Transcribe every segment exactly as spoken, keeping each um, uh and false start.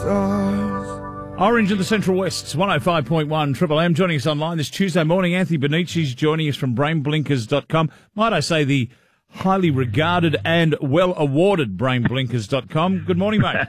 stars. Orange in the Central West, one oh five point one Triple M. Joining us online this Tuesday morning, Anthony Bonici's joining us from brain blinkers dot com. Might I say the highly regarded and well-awarded brain blinkers dot com. Good morning, mate.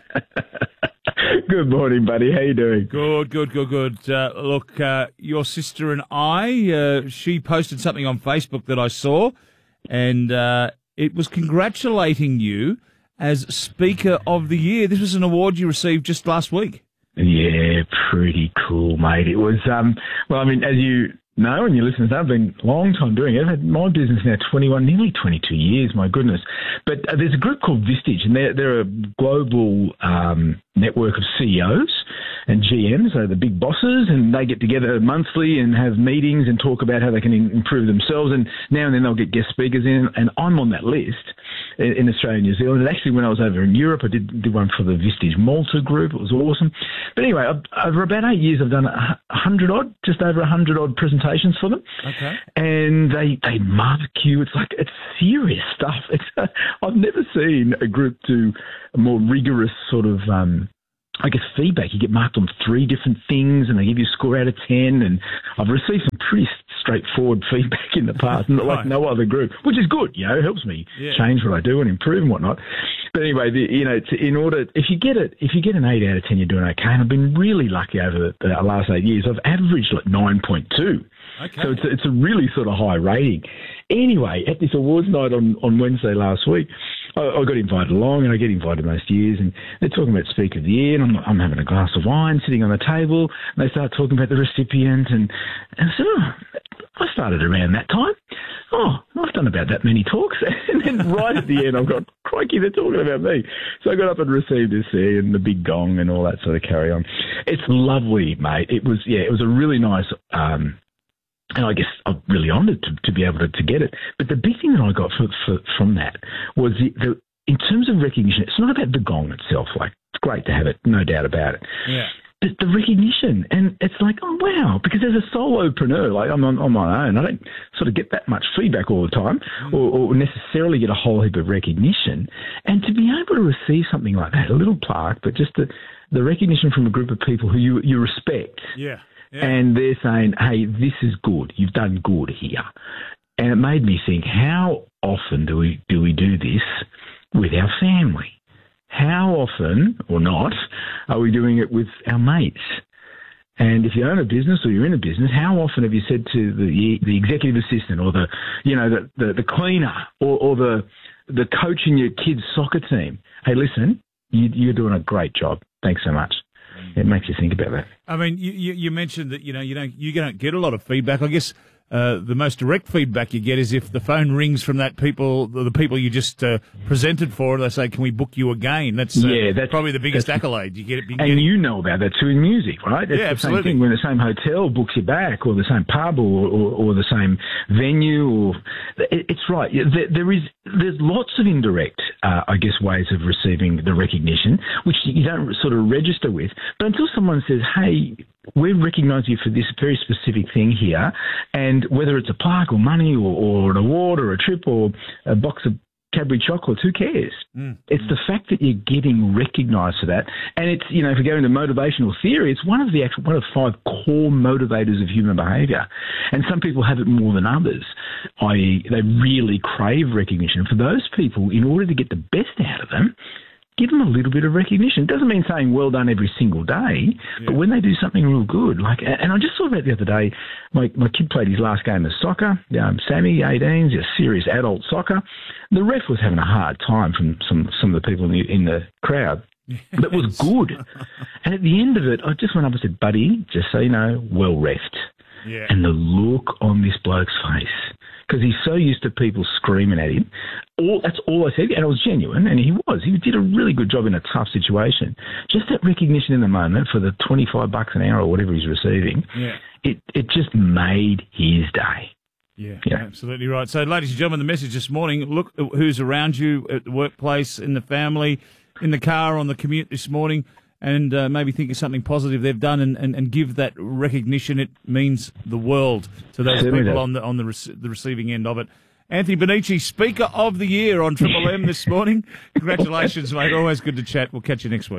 Good morning, buddy. How you doing? Good, good, good, good. Uh, look, uh, your sister and I, uh, she posted something on Facebook that I saw, and uh, it was congratulating you as Speaker of the Year. This was an award you received just last week. Yeah, pretty cool, mate. It was, um, well, I mean, as you know, and your listeners know, I've been a long time doing it. I've had my business now twenty-one, nearly twenty-two years, my goodness. But uh, there's a group called Vistage, and they're, they're a global um, network of C E Os and G Ms, so the big bosses, and they get together monthly and have meetings and talk about how they can in- improve themselves, and now and then they'll get guest speakers in, and I'm on that list in, in Australia and New Zealand. And actually, when I was over in Europe, I did, did one for the Vistage Malta group. It was awesome. But anyway, I've, over about eight years, I've done a hundred odd, just over a hundred odd presentations for them. Okay. And they, they mark you. It's like, it's serious stuff. It's, uh, I've never seen a group do a more rigorous sort of, um, I guess, feedback. You get marked on three different things and they give you a score out of ten. And I've received some pretty straightforward feedback in the past, not like no other group, which is good, you know, it helps me yeah. change what I do and improve and whatnot. But anyway, the, you know, to, in order, if you get it, if you get an eight out of ten, you're doing okay. And I've been really lucky over the, the last eight years. I've averaged like nine point two. Okay. So it's a, it's a really sort of high rating. Anyway, at this awards night on, on Wednesday last week, I, I got invited along, and I get invited most years, and they're talking about Speaker of the Year, and I'm, I'm having a glass of wine, sitting on the table, and they start talking about the recipient, and, and I said, oh, I started around that time. Oh, I've done about that many talks. And then right at the end, I've got, crikey, they're talking about me. So I got up and received this there and the big gong and all that sort of carry on. It's lovely, mate. It was, yeah, it was a really nice, um, and I guess I'm really honoured to, to be able to, to get it. But the big thing that I got for, for, from that was the, the, in terms of recognition, it's not about the gong itself. Like, it's great to have it, no doubt about it. Yeah. But the recognition, and it's like, oh, wow, because as a solopreneur, like I'm on, on my own, I don't sort of get that much feedback all the time mm. or, or necessarily get a whole heap of recognition. And to be able to receive something like that, a little plaque, but just the, the recognition from a group of people who you, you respect. Yeah. Yeah. And they're saying, hey, this is good. You've done good here. And it made me think, how often do we do we do this with our family? How often, or not, are we doing it with our mates? And if you own a business or you're in a business, how often have you said to the the executive assistant or the you know the the, the cleaner or, or the the coach in your kids' soccer team, hey, listen, you, you're doing a great job. Thanks so much. It makes you think about that. I mean, you, you, you mentioned that you know you don't you don't get a lot of feedback. I guess uh, the most direct feedback you get is if the phone rings from that people, the people you just uh, presented for. They say, "Can we book you again?" That's uh, yeah, that's probably the biggest accolade you get. It, and getting, you know about that too in music, right? That's yeah, the absolutely. Same thing when the same hotel books you back, or the same pub, or, or, or the same venue. Or it, it's right. There, there is there's lots of indirect, uh, I guess, ways of receiving the recognition, which you don't sort of register with. But until someone says, "Hey, we recognise you for this very specific thing here," and whether it's a plaque or money or, or an award or a trip or a box of Cadbury chocolates, who cares? Mm. It's the fact that you're getting recognised for that. And it's, you know, if we go into motivational theory, it's one of the actual, one of five core motivators of human behaviour. And some people have it more than others, that is they really crave recognition. For those people, in order to get the best out of them, give them a little bit of recognition. It doesn't mean saying well done every single day, yeah. but when they do something real good, like, and I just saw that the other day, my, my kid played his last game of soccer, um, Sammy, eighteen, a serious adult soccer. The ref was having a hard time from some, some of the people in the, in the crowd. But it was good. And at the end of it, I just went up and said, buddy, just so you know, well refed. Yeah. And the look on this bloke's face, because he's so used to people screaming at him. All that's all I said, and it was genuine, and he was. He did a really good job in a tough situation. Just that recognition in the moment for the twenty-five bucks an hour or whatever he's receiving, yeah. it, it just made his day. Yeah, yeah, absolutely right. So, ladies and gentlemen, the message this morning, look at who's around you at the workplace, in the family, in the car, on the commute this morning, and uh, maybe think of something positive they've done, and, and, and give that recognition. It means the world to those Certainly people does. on the on the, rec- the receiving end of it. Anthony Bonici, Speaker of the Year on Triple M this morning. Congratulations, mate. Always good to chat. We'll catch you next week.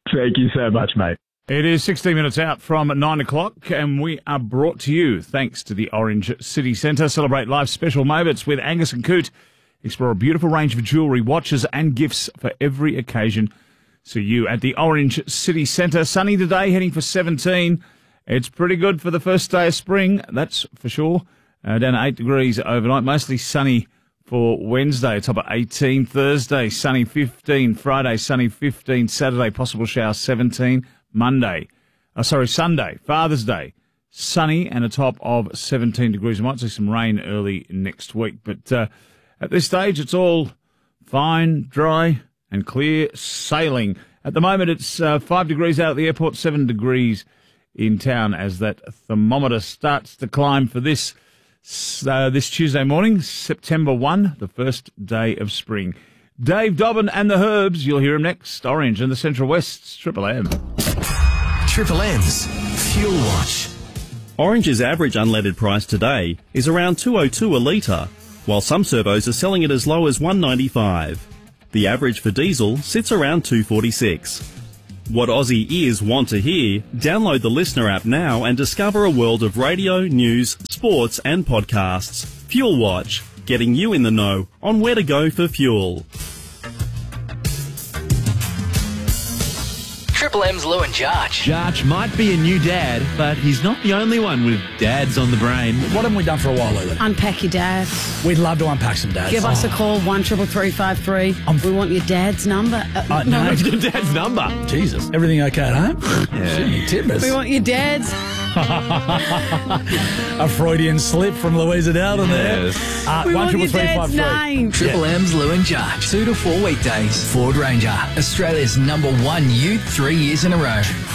Thank you so much, mate. It is sixteen minutes out from nine o'clock, and we are brought to you thanks to the Orange City Centre. Celebrate life's special moments with Angus and Coote. Explore a beautiful range of jewellery, watches and gifts for every occasion. See you at the Orange City Centre. Sunny today, heading for seventeen. It's pretty good for the first day of spring, that's for sure. Uh, down to eight degrees overnight, mostly sunny for Wednesday, top of eighteen. Thursday, sunny fifteen. Friday, sunny fifteen. Saturday, possible shower seventeen. Monday, uh, sorry, Sunday, Father's Day, sunny and a top of seventeen degrees. We might see some rain early next week, but uh, at this stage, it's all fine, dry and clear sailing. At the moment, it's uh, five degrees out at the airport, seven degrees in town as that thermometer starts to climb for this uh, this Tuesday morning, September first, the first day of spring. Dave Dobbin and the Herbs, you'll hear him next. Orange and the Central West's Triple M. Triple M's Fuel Watch. Orange's average unleaded price today is around two oh two a litre, while some servos are selling it as low as one ninety-five. The average for diesel sits around two forty-six. What Aussie ears want to hear? Download the Listener app now and discover a world of radio, news, sports and podcasts. Fuel Watch, getting you in the know on where to go for fuel. Triple M's Lou and Jarch. Jarch might be a new dad, but he's not the only one with dads on the brain. What haven't we done for a while, Lulu? Unpack your dad. We'd love to unpack some dads. Give us a call, one triple three five three. Um, we want your dad's number. Uh, Uh, no, Your dad's number. Jesus. Everything okay at home? Yeah. Timbers. we want your dad's. A Freudian slip from Louisa Dowden there. Yes. Uh, We one want your triple three five dad's three. name. Triple M's Lou and Jarch. Two to four weekdays. Ford Ranger, Australia's number one youth three years in a row.